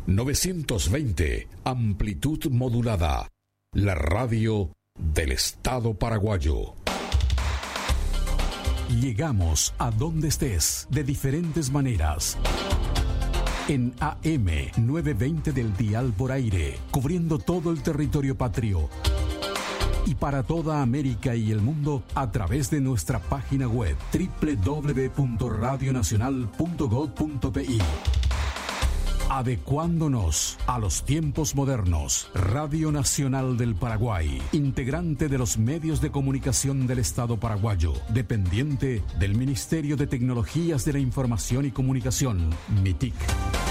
920, amplitud modulada. La radio del Estado paraguayo. Llegamos a donde estés de diferentes maneras. En AM 920 del dial por aire, cubriendo todo el territorio patrio. Y para toda América y el mundo a través de nuestra página web www.radionacional.gov.pi. Adecuándonos a los tiempos modernos. Radio Nacional del Paraguay, integrante de los medios de comunicación del Estado paraguayo, dependiente del Ministerio de Tecnologías de la Información y Comunicación, MITIC.